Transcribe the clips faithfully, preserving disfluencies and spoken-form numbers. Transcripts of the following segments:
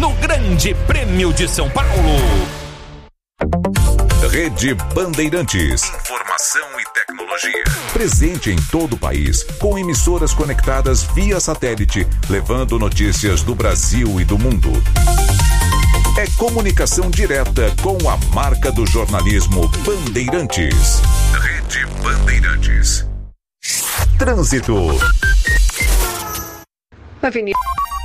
no Grande Prêmio de São Paulo. Rede Bandeirantes. Informação e tecnologia. Presente em todo o país, com emissoras conectadas via satélite, levando notícias do Brasil e do mundo. É comunicação direta com a marca do jornalismo Bandeirantes. Rede Bandeirantes. Trânsito. Avenida.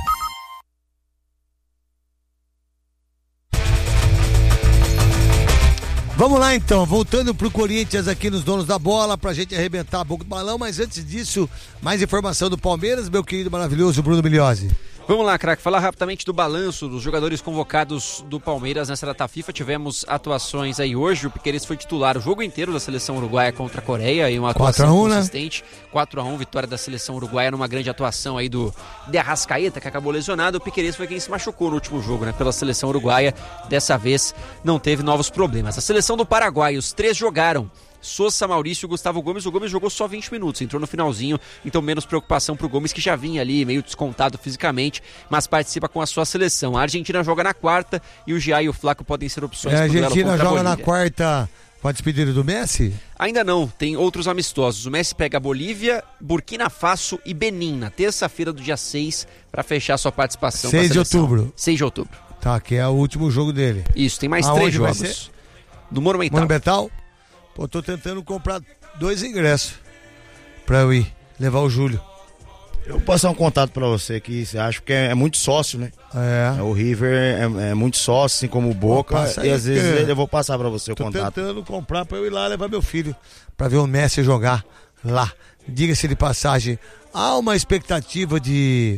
Vamos lá então, voltando pro Corinthians aqui nos donos da bola, pra gente arrebentar a boca do balão, mas antes disso, mais informação do Palmeiras, meu querido maravilhoso Bruno Milhozzi. Vamos lá, craque, falar rapidamente do balanço dos jogadores convocados do Palmeiras nessa data FIFA. Tivemos atuações aí hoje, o Piquerez foi titular o jogo inteiro da seleção uruguaia contra a Coreia, e uma atuação consistente, né? quatro a um, vitória da seleção uruguaia numa grande atuação aí do De Arrascaeta, que acabou lesionado. O Piquerez foi quem se machucou no último jogo, né, pela seleção uruguaia. Dessa vez não teve novos problemas. A seleção do Paraguai, os três jogaram. Sousa, Maurício e Gustavo Gomes. O Gomes jogou só vinte minutos, entrou no finalzinho, então menos preocupação pro Gomes, que já vinha ali meio descontado fisicamente, mas participa com a sua seleção. A Argentina joga na quarta e o Gia e o Flaco podem ser opções. É, a pro duelo Argentina contra a joga na Bolívia. quarta com a despedida do Messi? Ainda não, tem outros amistosos. O Messi pega a Bolívia, Burkina Faso e Benin na terça-feira do dia seis para fechar sua participação. seis de outubro. seis de outubro. Tá, que é o último jogo dele. Isso, tem mais Aonde três vai jogos. ser? No Monumental. Monumental? Pô, tô tentando comprar dois ingressos pra eu ir, levar o Júlio. Eu vou passar um contato pra você que você acha que é, é muito sócio, né? É. O River é, é muito sócio, assim como o Boca. Passa E aí, às vezes que- eu vou passar pra você o Tô contato. tentando comprar pra eu ir lá levar meu filho pra ver o Messi jogar lá. Diga-se de passagem, há uma expectativa de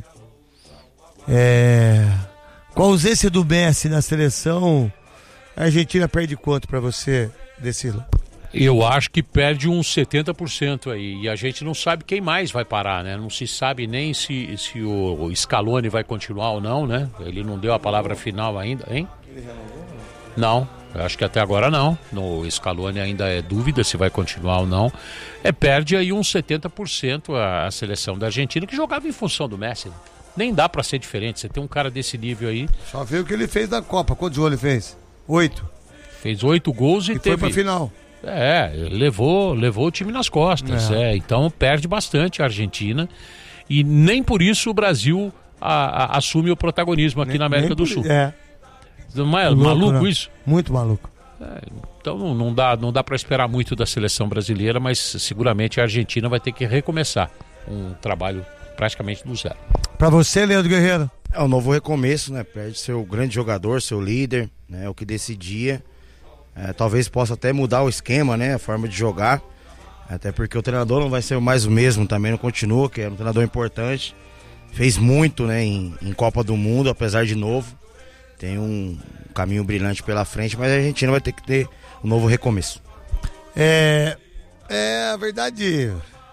é, com a ausência do Messi na seleção, a Argentina perde quanto pra você, Decilo? Eu acho que perde uns setenta por cento aí, e a gente não sabe quem mais vai parar, né? Não se sabe nem se, se o, o Scaloni vai continuar ou não, né? Ele não deu a palavra final ainda, hein? Não, eu acho que até agora não. No Scaloni ainda é dúvida se vai continuar ou não. É, perde aí uns setenta por cento a, a seleção da Argentina, que jogava em função do Messi, né? Nem dá pra ser diferente, você tem um cara desse nível aí. Só vê o que ele fez na Copa, quantos gols ele fez? Oito. Fez oito gols e, E teve... foi pra final. É, levou, levou o time nas costas, É. é, então perde bastante a Argentina e nem por isso o Brasil a, a, assume o protagonismo aqui Nem- na América nem do por- Sul. É. Não é Louco, maluco né? isso? Muito maluco. É, então não, não dá, não dá para esperar muito da seleção brasileira, mas seguramente a Argentina vai ter que recomeçar um trabalho praticamente do zero. Pra você, Leandro Guerreiro? É um novo recomeço, né? Perde seu grande jogador, seu líder, né? O que decidia. É, talvez possa até mudar o esquema, né? A forma de jogar. Até porque o treinador não vai ser mais o mesmo também, não continua, que é um treinador importante. Fez muito, né, em, em Copa do Mundo, apesar de novo. Tem um caminho brilhante pela frente, mas a Argentina vai ter que ter um novo recomeço. É, é a verdade.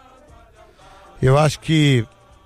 Eu acho que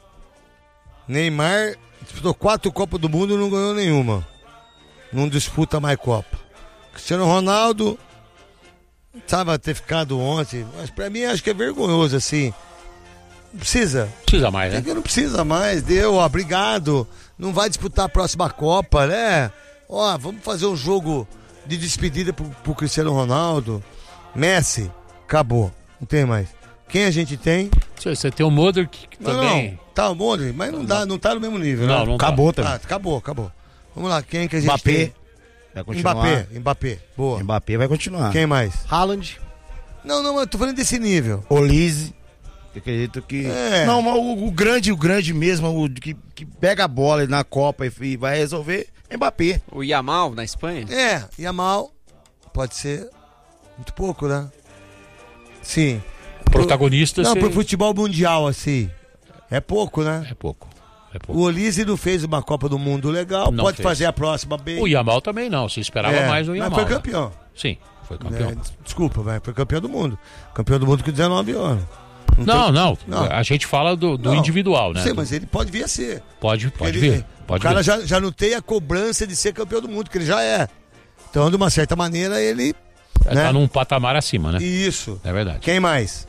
Neymar disputou quatro Copas do Mundo e não ganhou nenhuma. Não disputa mais Copa. Cristiano Ronaldo estava ter ficado ontem, mas pra mim acho que é vergonhoso assim. Não precisa. Precisa mais, Tem né? que não precisa mais, deu, ó, obrigado. Não vai disputar a próxima Copa, né? Ó, vamos fazer um jogo de despedida pro, pro Cristiano Ronaldo. Messi, acabou, não tem mais. Quem a gente tem? Você tem o Modric que Não, também... não, tá um monte, mas não, dá, não tá no mesmo nível, Não, né? não tá. Acabou também. Ah, acabou, acabou. Vamos lá, quem que a gente Mbappé tem? vai continuar. Mbappé, Mbappé, boa. Mbappé vai continuar. Quem mais? Haaland, Não, não, eu tô falando desse nível. Olise. Eu acredito que... É. Não, mas o, o grande, o grande mesmo, o que, que pega a bola na Copa e, e vai resolver, é Mbappé. O Yamal na Espanha? É, Yamal pode ser muito pouco, né? Sim. Protagonista Não, cê- pro futebol mundial, assim, é pouco, né? É pouco, é O pouco. Olise não fez uma Copa do Mundo legal, Não pode fez. fazer a próxima bem. O Yamal também não, se esperava É, mais do Yamal. Mas foi né? campeão. Sim, foi campeão. É, desculpa, vai, foi campeão do mundo. Campeão do mundo com dezenove anos. Não, tem- não, Não. A gente fala do, do Não, individual, né? Sei, mas ele pode vir a ser. Pode, pode Ele- vir. Pode o cara vir. já, já não tem a cobrança de ser campeão do mundo, que ele já é. Então, de uma certa maneira, ele. Tá né? num patamar acima, né? Isso. É verdade. Quem mais?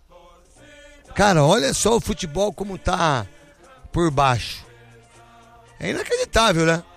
Cara, olha só o futebol como tá por baixo. É inacreditável, né?